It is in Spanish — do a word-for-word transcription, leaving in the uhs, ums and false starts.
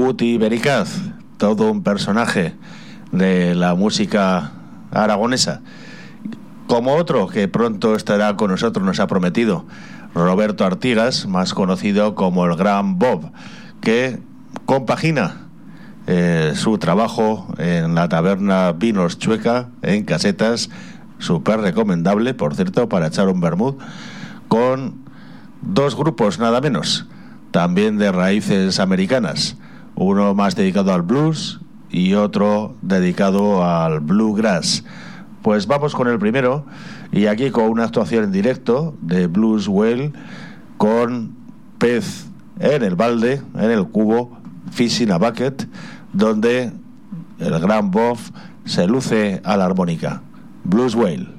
Guti Bericaz, todo un personaje de la música aragonesa, como otro que pronto estará con nosotros, nos ha prometido, Roberto Artigas, más conocido como el Gran Bob, que compagina eh, su trabajo en la taberna Vinos Chueca, en Casetas, súper recomendable, por cierto, para echar un vermut, con dos grupos nada menos, también de raíces americanas, uno más dedicado al blues y otro dedicado al bluegrass. Pues vamos con el primero, y aquí con una actuación en directo de Blues Whale con Pez en el balde, en el cubo, Fish in a Bucket, donde el Gran Bob se luce a la armónica. Blues Whale.